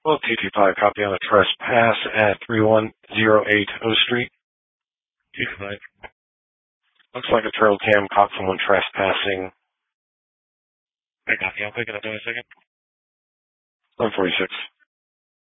Well, T25, copy on a trespass at 3108 O Street. T25. Looks like a trail cam caught someone trespassing. I copy. I'll pick it up in a second. 146.